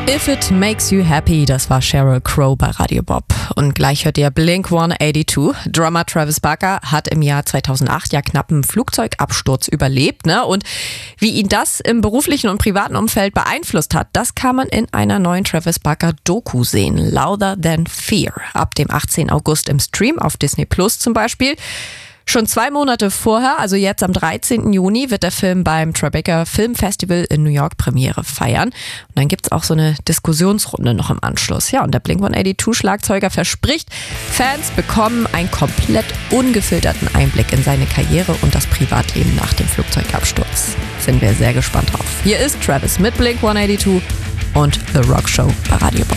If It Makes You Happy, das war Sheryl Crow bei Radio Bob. Und gleich hört ihr Blink 182. Drummer Travis Barker hat im Jahr 2008 ja knapp einen Flugzeugabsturz überlebt, ne? Und wie ihn das im beruflichen und privaten Umfeld beeinflusst hat, das kann man in einer neuen Travis Barker Doku sehen. Louder Than Fear. Ab dem 18. August im Stream auf Disney Plus zum Beispiel. Schon 2 Monate vorher, also jetzt am 13. Juni, wird der Film beim Tribeca Film Festival in New York Premiere feiern. Und dann gibt's auch so eine Diskussionsrunde noch im Anschluss. Ja, und der Blink-182-Schlagzeuger verspricht, Fans bekommen einen komplett ungefilterten Einblick in seine Karriere und das Privatleben nach dem Flugzeugabsturz. Sind wir sehr gespannt drauf. Hier ist Travis mit Blink-182 und The Rock Show bei Radio Bob.